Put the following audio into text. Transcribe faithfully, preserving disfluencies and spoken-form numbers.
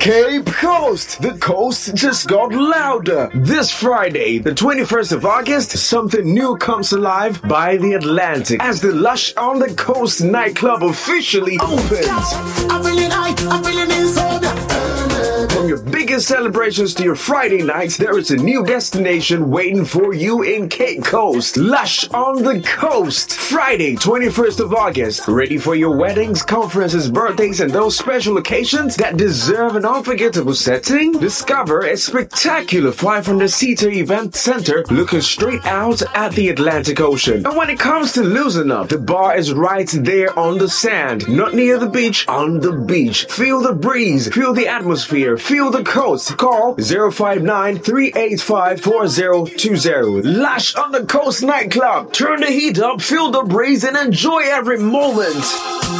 Cape Coast. The coast just got louder. This Friday, the twenty-first of August, something new comes alive by the Atlantic as the Lush on the Coast nightclub officially opens. I'm feeling high, I'm feeling inside. From your biggest celebrations to your Friday nights, there is a new destination waiting for you in Cape Coast. Lush on the Coast. Friday, twenty-first of August. Ready for your weddings, conferences, birthdays, and those special occasions that deserve an unforgettable setting? Discover a spectacular five hundred seater event center looking straight out at the Atlantic Ocean. And when it comes to loosen up, the bar is right there on the sand. Not near the beach, on the beach. Feel the breeze, feel the atmosphere, feel the coast. Call zero five nine, three eight five, four zero two zero. Lush on the Coast nightclub. Turn the heat up, feel the breeze, and enjoy every moment.